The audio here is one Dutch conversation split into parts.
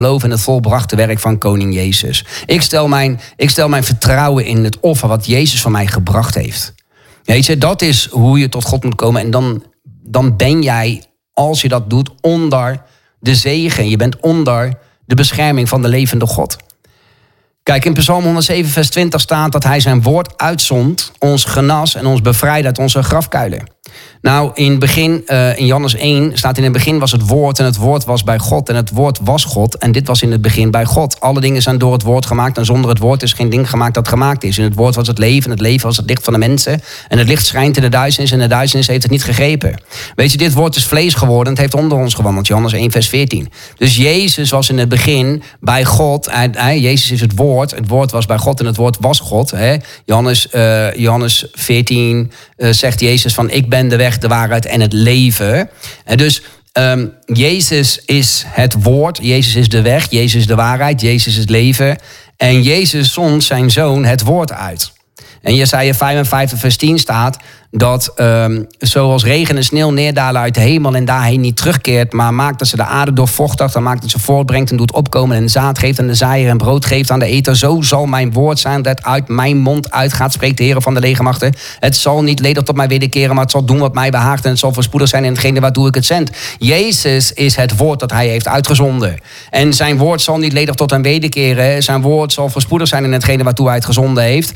geloof in het volbrachte werk van koning Jezus. Ik stel mijn vertrouwen in het offer wat Jezus voor mij gebracht heeft. Weet je, dat is hoe je tot God moet komen. En dan ben jij, als je dat doet, onder de zegen. Je bent onder de bescherming van de levende God. Kijk, in Psalm 107 vers 20 staat dat hij zijn woord uitzond, ons genas en ons bevrijdde uit onze grafkuilen. Nou, in het begin, in Johannes 1 staat in het begin was het woord en het woord was bij God en het woord was God. En dit was in het begin bij God. Alle dingen zijn door het woord gemaakt en zonder het woord is geen ding gemaakt dat gemaakt is. In het woord was het leven was het licht van de mensen. En het licht schijnt in de duisternis en de duisternis heeft het niet gegrepen. Weet je, dit woord is vlees geworden en het heeft onder ons gewandeld. Johannes 1 vers 14. Dus Jezus was in het begin bij God. Jezus is het woord was bij God en het woord was God. Johannes 14 zegt Jezus van ik ben de weg, de waarheid en het leven. Dus Jezus is het woord, Jezus is de weg, Jezus is de waarheid, Jezus is het leven. En Jezus zond zijn zoon het woord uit. En Jesaja 55 vers 10 staat dat zoals regen en sneeuw neerdalen uit de hemel en daarheen niet terugkeert, maar maakt dat ze de aarde doorvochtigt, dan maakt dat ze voortbrengt en doet opkomen en zaad geeft aan de zaaier en brood geeft aan de eter. Zo zal mijn woord zijn dat uit mijn mond uitgaat, spreekt de Heer van de legermachten. Het zal niet ledig tot mij wederkeren, maar het zal doen wat mij behaagt en het zal voorspoedig zijn in hetgene waartoe ik het zend. Jezus is het woord dat hij heeft uitgezonden. En zijn woord zal niet ledig tot hem wederkeren. Zijn woord zal voorspoedig zijn in hetgene waartoe hij het gezonden heeft.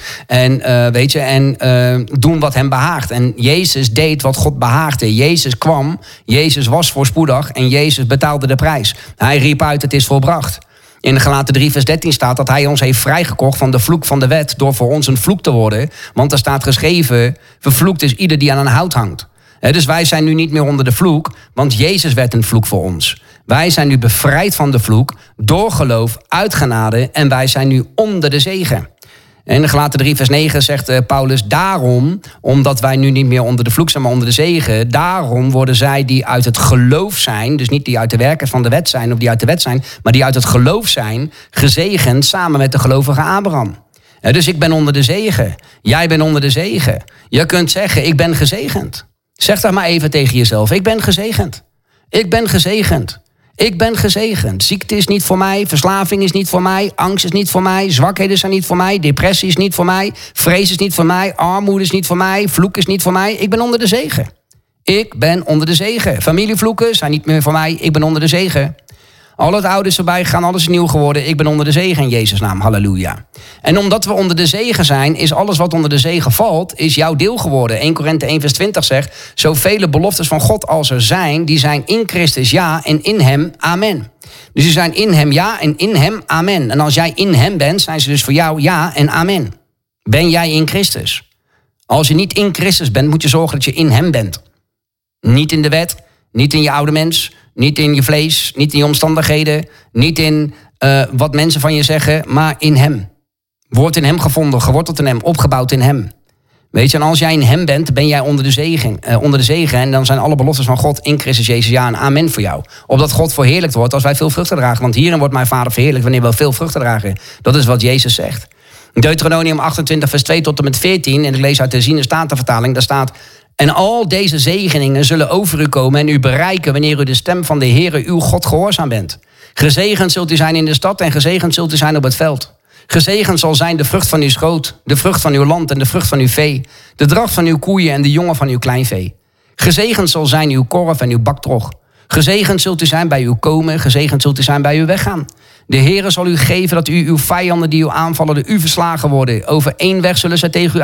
En doen wat hem behaagt. En Jezus deed wat God behaagde. Jezus kwam, Jezus was voorspoedig en Jezus betaalde de prijs. Hij riep uit, het is volbracht. In Galaten 3 vers 13 staat dat hij ons heeft vrijgekocht van de vloek van de wet door voor ons een vloek te worden. Want er staat geschreven, vervloekt is ieder die aan een hout hangt. Dus wij zijn nu niet meer onder de vloek, want Jezus werd een vloek voor ons. Wij zijn nu bevrijd van de vloek, door geloof, uit genade en wij zijn nu onder de zegen. En in Galaten 3 vers 9 zegt Paulus, daarom, omdat wij nu niet meer onder de vloek zijn, maar onder de zegen, daarom worden zij die uit het geloof zijn, dus niet die uit de werken van de wet zijn of die uit de wet zijn, maar die uit het geloof zijn, gezegend samen met de gelovige Abraham. Dus ik ben onder de zegen. Jij bent onder de zegen. Je kunt zeggen, ik ben gezegend. Zeg dat maar even tegen jezelf, ik ben gezegend. Ik ben gezegend. Ik ben gezegend. Ziekte is niet voor mij, verslaving is niet voor mij, angst is niet voor mij, zwakheden zijn niet voor mij, depressie is niet voor mij, vrees is niet voor mij, armoede is niet voor mij, vloek is niet voor mij. Ik ben onder de zegen. Ik ben onder de zegen. Familievloeken zijn niet meer voor mij, ik ben onder de zegen. Al het oude is voorbij gegaan, alles is nieuw geworden. Ik ben onder de zegen in Jezus' naam. Halleluja. En omdat we onder de zegen zijn, is alles wat onder de zegen valt, is jouw deel geworden. 1 Korinthe 1 vers 20 zegt, zoveel beloftes van God als er zijn, die zijn in Christus ja en in hem amen. Dus die zijn in hem ja en in hem amen. En als jij in hem bent, zijn ze dus voor jou ja en amen. Ben jij in Christus? Als je niet in Christus bent, moet je zorgen dat je in hem bent. Niet in de wet, niet in je oude mens, niet in je vlees, niet in je omstandigheden, niet in wat mensen van je zeggen, maar in hem. Word in hem gevonden, geworteld in hem, opgebouwd in hem. Weet je, en als jij in hem bent, ben jij onder de zegen. En dan zijn alle beloftes van God in Christus Jezus ja en amen voor jou. Opdat God verheerlijkt wordt als wij veel vruchten dragen. Want hierin wordt mijn Vader verheerlijkt wanneer we veel vruchten dragen. Dat is wat Jezus zegt. Deuteronomium 28 vers 2 tot en met 14, en ik lees uit de Herziene Statenvertaling, daar staat: en al deze zegeningen zullen over u komen en u bereiken wanneer u de stem van de Heere uw God gehoorzaam bent. Gezegend zult u zijn in de stad en gezegend zult u zijn op het veld. Gezegend zal zijn de vrucht van uw schoot, de vrucht van uw land en de vrucht van uw vee, de dracht van uw koeien en de jongen van uw kleinvee. Gezegend zal zijn uw korf en uw baktrog. Gezegend zult u zijn bij uw komen, gezegend zult u zijn bij uw weggaan. De Heere zal u geven dat u uw vijanden die u aanvallen, de u verslagen worden. Over 1 weg zullen zij tegen u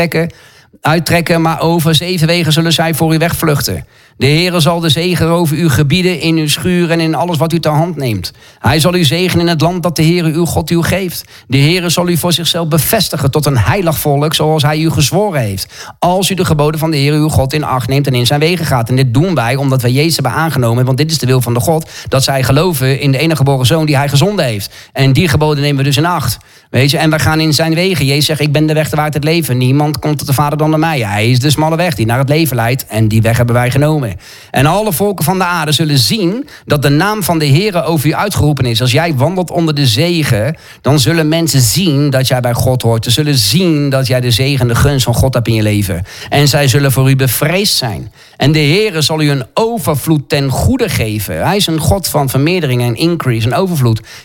uittrekken, maar over 7 wegen zullen zij voor u wegvluchten. De Heere zal de zegen over u gebieden in uw schuur en in alles wat u ter hand neemt. Hij zal u zegenen in het land dat de Heere uw God u geeft. De Heere zal u voor zichzelf bevestigen tot een heilig volk, zoals hij u gezworen heeft. Als u de geboden van de Heere uw God in acht neemt en in zijn wegen gaat. En dit doen wij omdat wij Jezus hebben aangenomen, want dit is de wil van de God, dat zij geloven in de enige geboren zoon die hij gezonden heeft. En die geboden nemen we dus in acht. Weet je, en wij gaan in zijn wegen. Jezus zegt, ik ben de weg, de waarheid, het leven. Niemand komt tot de Vader dan onder mij. Hij is de smalle weg die naar het leven leidt en die weg hebben wij genomen. En alle volken van de aarde zullen zien dat de naam van de Heere over u uitgeroepen is. Als jij wandelt onder de zegen, dan zullen mensen zien dat jij bij God hoort. Ze zullen zien dat jij de zegen en de gunst van God hebt in je leven. En zij zullen voor u bevreesd zijn. En de Heere zal u een overvloed ten goede geven. Hij is een God van vermeerdering en increase en overvloed